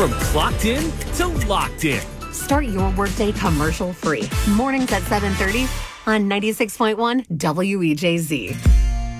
From clocked in to locked in. Start your workday commercial-free. Mornings at 7:30 on 96.1 WEJZ.